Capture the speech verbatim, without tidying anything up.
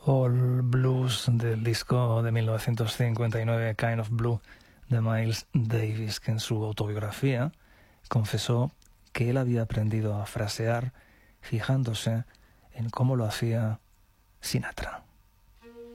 All Blues del disco de mil novecientos cincuenta y nueve Kind of Blue de Miles Davis, que en su autobiografía confesó que él había aprendido a frasear fijándose en cómo lo hacía Sinatra.